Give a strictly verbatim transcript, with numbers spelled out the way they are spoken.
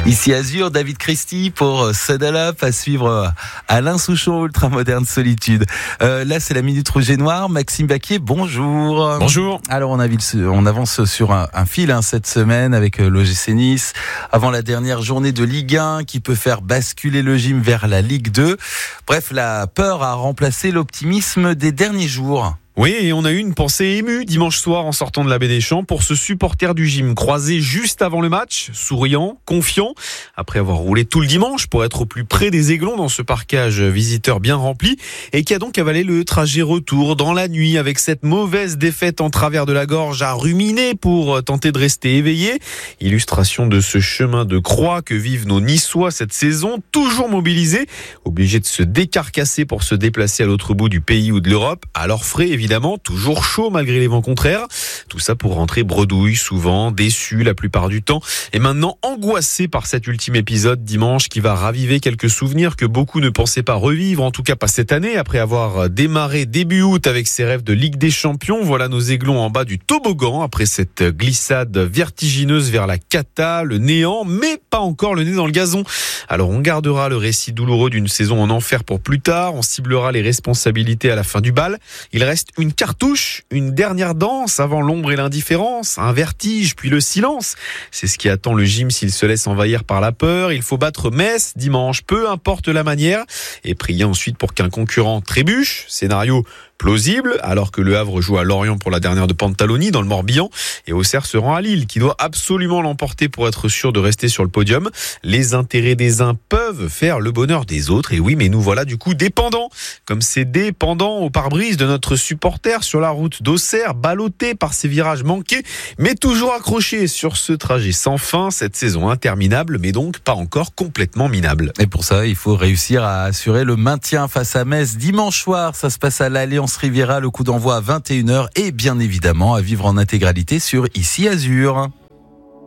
Ici Azur, David Christie pour Saddle Up, à suivre Alain Souchon, Ultramoderne Solitude. Euh, là, c'est la Minute Rouge et Noire. Maxime Baquier, bonjour. Bonjour. Alors, on, avance, on avance sur un, un fil hein, cette semaine avec l'O G C Nice, avant la dernière journée de Ligue un qui peut faire basculer le gym vers la Ligue deux. Bref, la peur a remplacé l'optimisme des derniers jours. Oui, et on a eu une pensée émue dimanche soir en sortant de la Baie des Champs pour ce supporter du gym croisé juste avant le match, souriant, confiant, après avoir roulé tout le dimanche pour être au plus près des Aiglons dans ce parcage visiteur bien rempli et qui a donc avalé le trajet retour dans la nuit avec cette mauvaise défaite en travers de la gorge à ruminer pour tenter de rester éveillé. Illustration de ce chemin de croix que vivent nos Niçois cette saison, toujours mobilisés, obligés de se décarcasser pour se déplacer à l'autre bout du pays ou de l'Europe, alors frais évidemment. Évidemment, toujours chaud malgré les vents contraires. Tout ça pour rentrer bredouille, souvent déçu la plupart du temps. Et maintenant angoissé par cet ultime épisode dimanche qui va raviver quelques souvenirs que beaucoup ne pensaient pas revivre, en tout cas pas cette année. Après avoir démarré début août avec ses rêves de Ligue des Champions, voilà nos Aiglons en bas du toboggan après cette glissade vertigineuse vers la cata, le néant, mais pas encore le nez dans le gazon. Alors on gardera le récit douloureux d'une saison en enfer pour plus tard, on ciblera les responsabilités à la fin du bal. Il reste une cartouche, une dernière danse avant l'ombre et l'indifférence, un vertige puis le silence. C'est ce qui attend le gym s'il se laisse envahir par la peur. Il faut battre Metz dimanche, peu importe la manière, et prier ensuite pour qu'un concurrent trébuche. Scénario plausible, alors que Le Havre joue à Lorient pour la dernière de Pantaloni dans le Morbihan et Auxerre se rend à Lille, qui doit absolument l'emporter pour être sûr de rester sur le podium. Les intérêts des uns peuvent faire le bonheur des autres, et oui, mais nous voilà du coup dépendants, comme c'est dépendant au pare-brise de notre supporter sur la route d'Auxerre, ballotté par ses virages manqués, mais toujours accroché sur ce trajet sans fin, cette saison interminable, mais donc pas encore complètement minable. Et pour ça, il faut réussir à assurer le maintien face à Metz dimanche soir. Ça se passe à l'Alliance Riviera, le coup d'envoi à vingt et une heures et bien évidemment à vivre en intégralité sur Ici Azur.